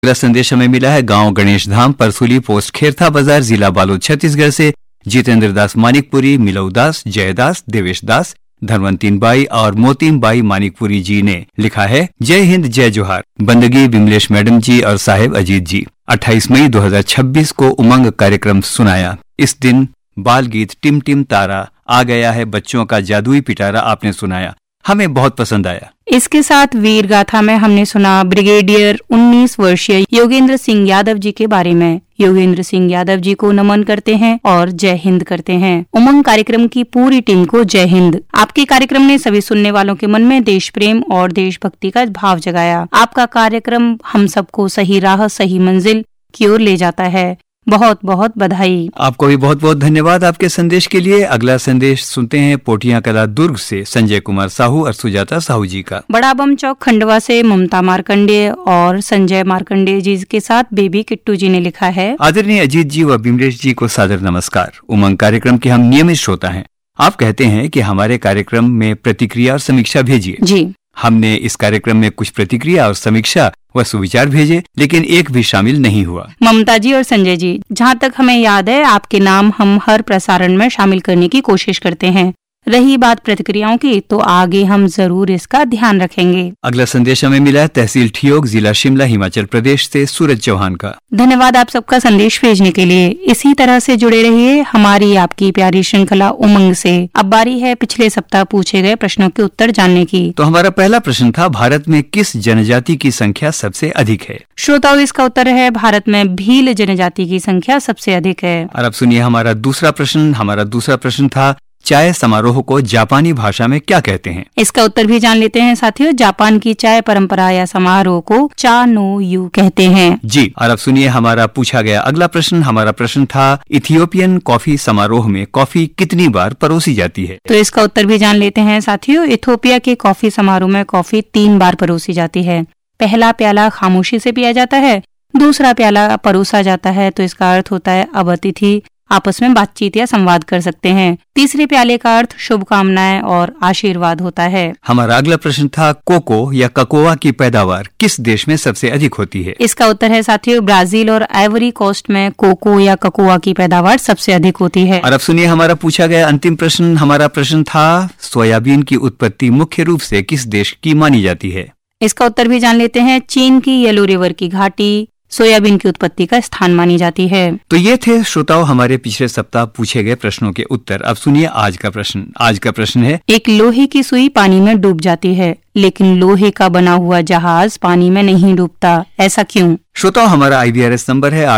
अगला संदेश हमें मिला है गांव गणेश धाम परसुली पोस्ट खेरथा बाजार जिला बालोद छत्तीसगढ़ से जितेंद्र दास मानिकपुरी, मिलऊ दास, जयदास, देवेश दास, धनवंतीन बाई और मोतीन बाई मानिकपुरी जी ने लिखा है, जय हिंद जय जोहार। बंदगी विमलेश मैडम जी और साहेब अजीत जी। 28 मई 2026 को उमंग कार्यक्रम सुनाया। इस दिन बाल गीत टिम टिम तारा आ गया है, बच्चों का जादुई पिटारा आपने सुनाया, हमें बहुत पसंद आया। इसके साथ वीर गाथा में हमने सुना ब्रिगेडियर 19 वर्षीय योगेंद्र सिंह यादव जी के बारे में। योगेंद्र सिंह यादव जी को नमन करते हैं और जय हिंद करते हैं। उमंग कार्यक्रम की पूरी टीम को जय हिंद। आपके कार्यक्रम ने सभी सुनने वालों के मन में देश प्रेम और देशभक्ति का भाव जगाया। आपका कार्यक्रम हम सबको सही राह सही मंजिल की ओर ले जाता है। बहुत बहुत बधाई। आपको भी बहुत बहुत धन्यवाद आपके संदेश के लिए। अगला संदेश सुनते हैं पोटिया कला दुर्ग से संजय कुमार साहू और सुजाता साहू जी का। बड़ा बम चौक खंडवा से ममता मार्कंडेय और संजय मार्कंडेय जी के साथ बेबी किट्टू जी ने लिखा है, आदरणीय अजीत जी व बिमलेश जी को सादर नमस्कार। उमंग कार्यक्रम के हम नियमित श्रोता हैं। आप कहते हैं कि हमारे कार्यक्रम में प्रतिक्रिया और समीक्षा भेजिए। जी, हमने इस कार्यक्रम में कुछ प्रतिक्रिया और समीक्षा व सुविचार भेजे, लेकिन एक भी शामिल नहीं हुआ। ममता जी और संजय जी, जहाँ तक हमें याद है आपके नाम हम हर प्रसारण में शामिल करने की कोशिश करते हैं। रही बात प्रतिक्रियाओं की, तो आगे हम जरूर इसका ध्यान रखेंगे। अगला संदेश हमें मिला है तहसील ठियोग जिला शिमला हिमाचल प्रदेश से सूरज चौहान का। धन्यवाद आप सबका संदेश भेजने के लिए। इसी तरह से जुड़े रहिए हमारी आपकी प्यारी श्रृंखला उमंग से। अब बारी है पिछले सप्ताह पूछे गए प्रश्नों के उत्तर जानने की। तो हमारा पहला प्रश्न था, भारत में किस जनजाति की संख्या सबसे अधिक है? श्रोताओं, इसका उत्तर है भारत में भील जनजाति की संख्या सबसे अधिक है। और अब सुनिए हमारा दूसरा प्रश्न। हमारा दूसरा प्रश्न था, चाय समारोह को जापानी भाषा में क्या कहते हैं? इसका उत्तर भी जान लेते हैं साथियों। जापान की चाय परंपरा या समारोह को चा नो यू कहते हैं। जी, और अब सुनिए हमारा पूछा गया अगला प्रश्न। हमारा प्रश्न था, इथियोपियन कॉफी समारोह में कॉफी कितनी बार परोसी जाती है? तो इसका उत्तर भी जान लेते हैं साथियों। इथियोपिया के कॉफी समारोह में कॉफी 3 बार परोसी जाती है। पहला प्याला खामोशी से पिया जाता है, दूसरा प्याला परोसा जाता है, तो इसका अर्थ होता है अब अतिथि आपस में बातचीत या संवाद कर सकते हैं। तीसरे प्याले का अर्थ शुभकामनाएं और आशीर्वाद होता है। हमारा अगला प्रश्न था, कोको या ककोआ की पैदावार किस देश में सबसे अधिक होती है? इसका उत्तर है साथियों, ब्राजील और आइवरी कोस्ट में कोको या ककोआ की पैदावार सबसे अधिक होती है। और अब सुनिए हमारा पूछा गया अंतिम प्रश्न। हमारा प्रश्न था, सोयाबीन की उत्पत्ति मुख्य रूप से किस देश की मानी जाती है? इसका उत्तर भी जान लेते हैं। चीन की येलो रिवर की घाटी सोयाबीन की उत्पत्ति का स्थान मानी जाती है। तो ये थे श्रोताओं हमारे पिछले सप्ताह पूछे गए प्रश्नों के उत्तर। अब सुनिए आज का प्रश्न। आज का प्रश्न है, एक लोहे की सुई पानी में डूब जाती है, लेकिन लोहे का बना हुआ जहाज पानी में नहीं डूबता, ऐसा क्यों? श्रोताओं हमारा IVRS नंबर है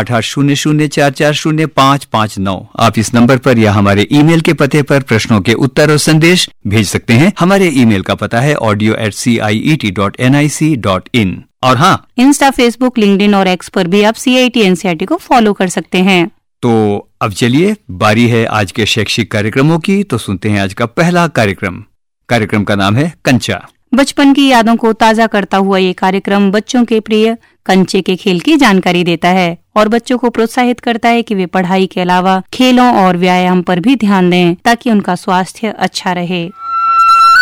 8800440559। आप इस नंबर पर या हमारे ईमेल के पते पर प्रश्नों के उत्तर और संदेश भेज सकते हैं। हमारे ईमेल का पता है audio@ciet.nic.in। और हाँ, इंस्टा, फेसबुक, लिंक्डइन और एक्स पर भी आप CIET NCERT को फॉलो कर सकते हैं। तो अब चलिए बारी है आज के शैक्षिक कार्यक्रमों की। तो सुनते हैं आज का पहला कार्यक्रम। कार्यक्रम का नाम है कंचा। बचपन की यादों को ताजा करता हुआ ये कार्यक्रम बच्चों के प्रिय कंचे के खेल की जानकारी देता है और बच्चों को प्रोत्साहित करता है कि वे पढ़ाई के अलावा खेलों और व्यायाम पर भी ध्यान दें ताकि उनका स्वास्थ्य अच्छा रहे।